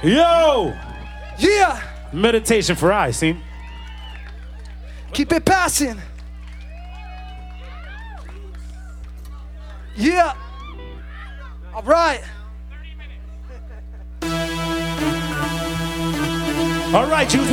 Yo! Yeah! Meditation for eyes, see? Keep it passing. Yeah! All right. All right, you